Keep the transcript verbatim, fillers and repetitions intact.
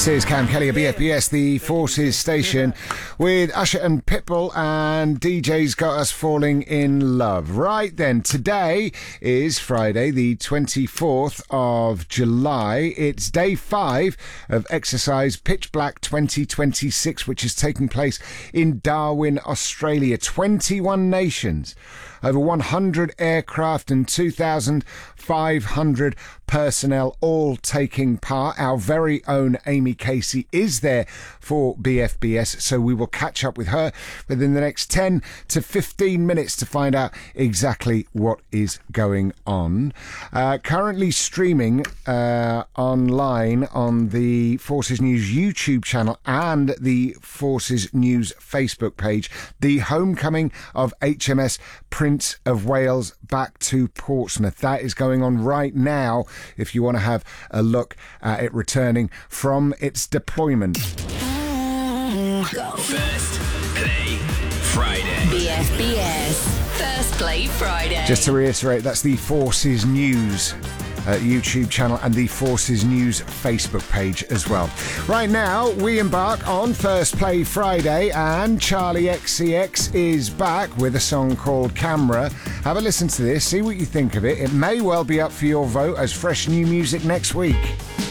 This is Cam Kelly of B F B S, the Forces station, with Usher and Pitbull, and D J's got us falling in love. Right then, today is Friday, the twenty-fourth of July. It's day five of Exercise Pitch Black twenty twenty-six, which is taking place in Darwin, Australia. twenty-one nations, over one hundred aircraft and two thousand five hundred personnel all taking part. Our very own Amy Casey is there for B F B S, so we will catch up with her within the next ten to fifteen minutes to find out exactly what is going on. Uh, currently streaming uh, online on the Forces News YouTube channel and the Forces News Facebook page, the homecoming of H M S Prince of Wales back to Portsmouth. That is going on right now if you want to have a look at it returning from its deployment. Go. First Play Friday. B F B S First Play Friday. Just to reiterate, that's the Forces News Uh, YouTube channel and the Forces News Facebook page as well. Right now, we embark on First Play Friday, and Charlie X C X is back with a song called Camera. Have a listen to this, see what you think of it. It may well be up for your vote as fresh new music next week.